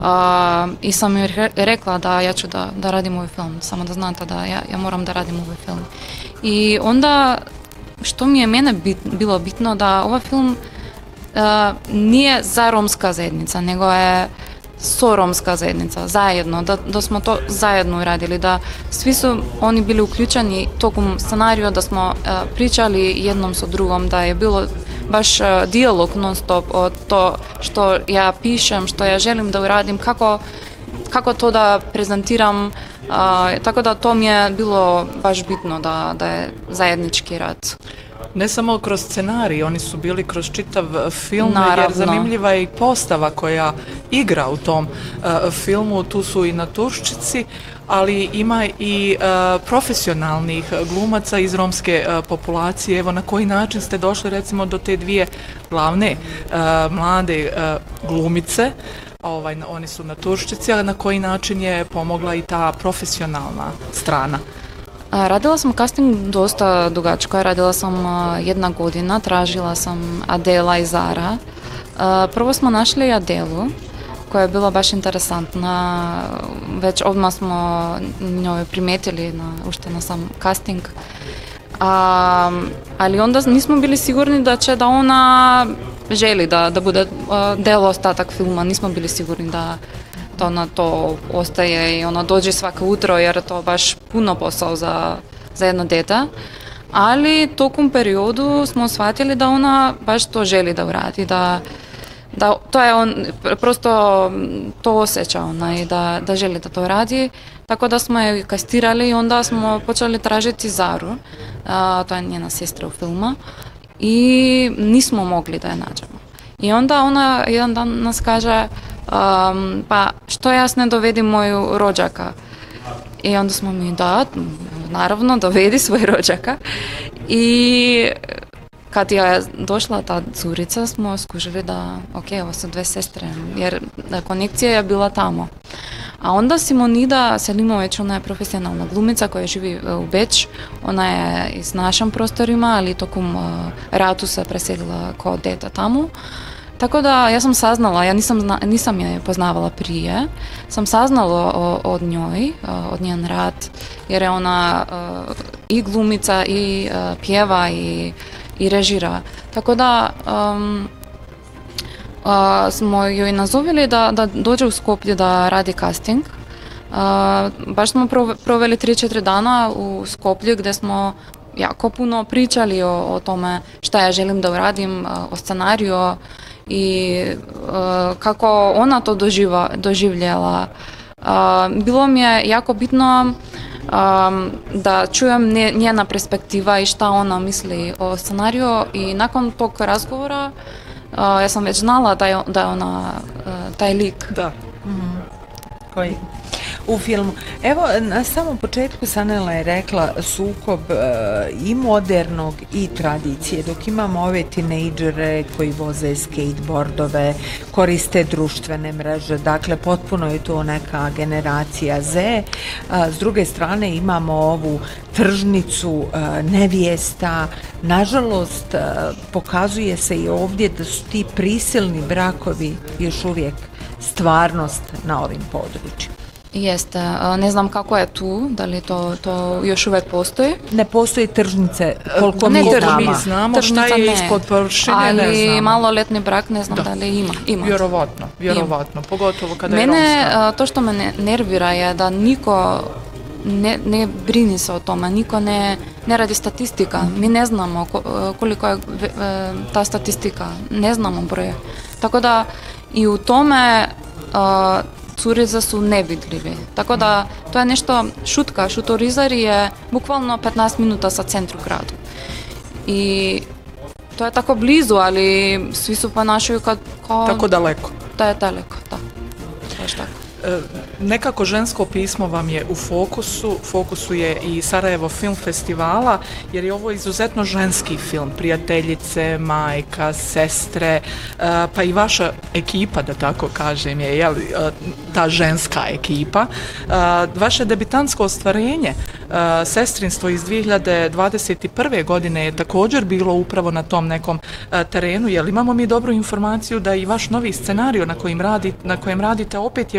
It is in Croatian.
I sam joj rekla da ja ću da radim ovaj film, samo da znate da ja moram da radim ovaj film. I onda, što mi je mene bilo bitno, da ovaj film nije za romska zajednica, nego je romska zajednica, zajedno, da smo to zajedno radili, da svi su oni bili uključeni tokom scenarija, da smo pričali jednom sa drugom, da je bilo baš dijalog non stop o to što ja pišem, što ja želim da uradim, kako to da prezentiram, tako da to mi je bilo baš bitno da je zajednički rad. Ne samo kroz scenarij, oni su bili kroz čitav film, Naravno. Jer zanimljiva je i postava koja igra u tom filmu, tu su i naturščici, ali ima i profesionalnih glumaca iz romske populacije. Evo, na koji način ste došli recimo do te dvije glavne mlade glumice, oni su naturščici, ali na koji način je pomogla i ta profesionalna strana? Radila sam casting dosta dugačko, radila sam 1 godina, tražila sam Adela i Zara. Prvo smo našli Adelu, koja je bila baš interesantna, već odmah smo njoj primetili ušte na sam casting. Ali onda nismo bili sigurni da ona želi da bude delo ostatak filma, nismo bili sigurni da ona to ostaje i ona dođe svako utro jer je to baš puno posao za jedno dete. Ali tokom periodu smo shvatili da ona baš to želi da uradi, da to je prosto to osjeća ona i da želi da to radi. Tako da smo je kastirali i onda smo počeli tražiti Zaru, to je njena sestra u filmu, i nismo mogli da je nađemo. I onda ona jedan dan nas kaže, pa što ja ne dovedim moju rođaka? I onda smo mi, da, naravno, dovedi svoj rođaka. I kad je došla ta curica, smo skužili da, ok, ovo su dve sestre, jer konekcija je bila tamo. A onda Simonida Selimović, ona je profesionalna glumica koja živi u Beč, ona je iz našim prostorima, ali tokom ratu se preselila kao dete tamo. Tako da ja sam saznala, ja nisam je poznavala prije, sam saznala od njoj, od njen rad, jer je ona i glumica, i pjeva, i režira. Tako da smo joj nazovili da dođe u Skoplje da radi casting. Baš smo proveli 3-4 dana u Skoplju gdje smo jako puno pričali o tome šta ja želim da uradim, o scenariju i kako ona to doživljala. Bilo mi je jako bitno da čujem njena perspektiva i šta ona misli o scenariju i nakon tog razgovora ja sam već znala da je ona taj lik. Da. Koji? U filmu. Evo, na samom početku Sanela je rekla sukob i modernog i tradicije, dok imamo ove tinejdžere koji voze skateboardove, koriste društvene mreže, dakle potpuno je to neka generacija Z. S druge strane imamo ovu tržnicu nevjesta. Nažalost, pokazuje se i ovdje da su ti prisilni brakovi još uvijek stvarnost na ovim područjima. Jeste, ne znam kako je tu, da li to još uvijek postoji. Ne postoji tržnice, koliko mi znamo. Tržnica šta je ispod površine, ne ali znamo. Maloletni brak ne znam da li ima. Vjerovatno, pogotovo kada je romska. Mene, to što me nervira je da niko ne brini se o tome, niko ne radi statistika. Mi ne znamo koliko je ta statistika, ne znamo broje. Tako da i u tome curice su nevidljivi. Tako da to je nešto šutka. Šutorizar je bukvalno 15 minuta sa centru gradu. I to je tako blizu, ali svi su ponašaju kao... Tako daleko. Da je daleko, da. Baš tako. Nekako žensko pismo vam je u fokusu je i Sarajevo film festivala, jer je ovo izuzetno ženski film, prijateljice, majka, sestre, pa i vaša ekipa, da tako kažem, je ta ženska ekipa. Vaše debitantsko ostvarenje, Sestrinstvo iz 2021. godine je također bilo upravo na tom nekom terenu, jer imamo mi dobru informaciju da i vaš novi scenarij na kojem radite opet je